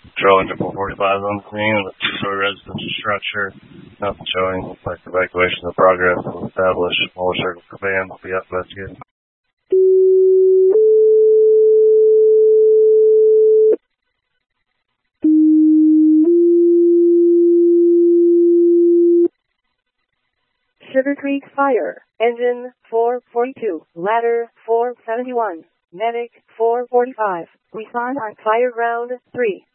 Patrol Engine 445 on the scene with two-story residential structure. Nothing showing. Looks like evacuation of progress will establish. Smaller circle command will be up investigated. Sugar Creek Fire, Engine 442, Ladder 471, Medic 445, respond on Fire Ground 3.